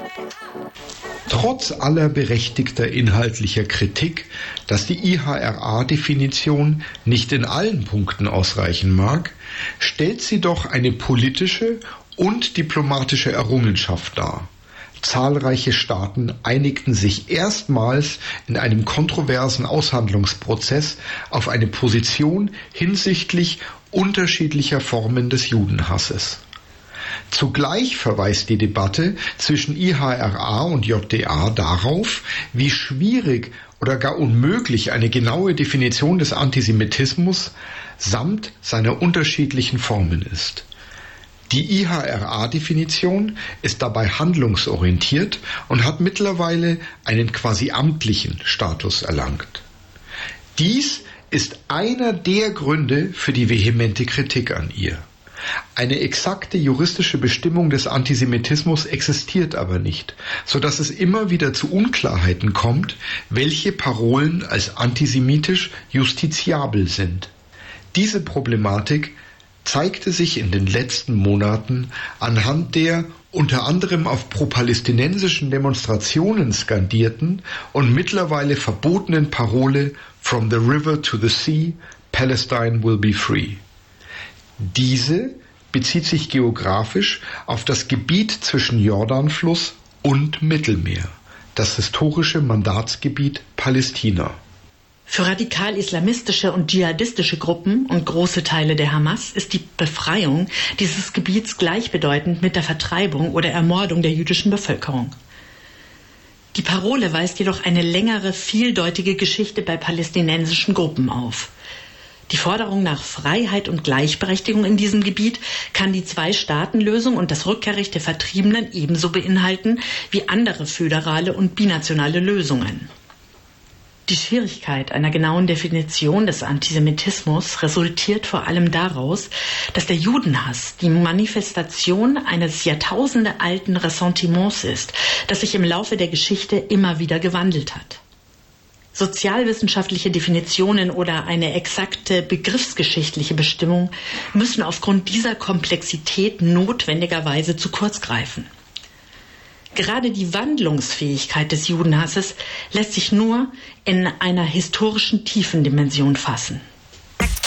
Trotz aller berechtigter inhaltlicher Kritik, dass die IHRA-Definition nicht in allen Punkten ausreichen mag, stellt sie doch eine politische und diplomatische Errungenschaft dar. Zahlreiche Staaten einigten sich erstmals in einem kontroversen Aushandlungsprozess auf eine Position hinsichtlich unterschiedlicher Formen des Judenhasses. Zugleich verweist die Debatte zwischen IHRA und JDA darauf, wie schwierig oder gar unmöglich eine genaue Definition des Antisemitismus samt seiner unterschiedlichen Formen ist. Die IHRA-Definition ist dabei handlungsorientiert und hat mittlerweile einen quasi amtlichen Status erlangt. Dies ist einer der Gründe für die vehemente Kritik an ihr. Eine exakte juristische Bestimmung des Antisemitismus existiert aber nicht, so dass es immer wieder zu Unklarheiten kommt, welche Parolen als antisemitisch justiziabel sind. Diese Problematik zeigte sich in den letzten Monaten anhand der unter anderem auf pro-palästinensischen Demonstrationen skandierten und mittlerweile verbotenen Parole "From the river to the sea, Palestine will be free". Diese bezieht sich geografisch auf das Gebiet zwischen Jordanfluss und Mittelmeer, das historische Mandatsgebiet Palästina. Für radikal-islamistische und dschihadistische Gruppen und große Teile der Hamas ist die Befreiung dieses Gebiets gleichbedeutend mit der Vertreibung oder Ermordung der jüdischen Bevölkerung. Die Parole weist jedoch eine längere, vieldeutige Geschichte bei palästinensischen Gruppen auf. Die Forderung nach Freiheit und Gleichberechtigung in diesem Gebiet kann die Zwei-Staaten-Lösung und das Rückkehrrecht der Vertriebenen ebenso beinhalten wie andere föderale und binationale Lösungen. Die Schwierigkeit einer genauen Definition des Antisemitismus resultiert vor allem daraus, dass der Judenhass die Manifestation eines jahrtausendealten Ressentiments ist, das sich im Laufe der Geschichte immer wieder gewandelt hat. Sozialwissenschaftliche Definitionen oder eine exakte begriffsgeschichtliche Bestimmung müssen aufgrund dieser Komplexität notwendigerweise zu kurz greifen. Gerade die Wandlungsfähigkeit des Judenhasses lässt sich nur in einer historischen Tiefendimension fassen.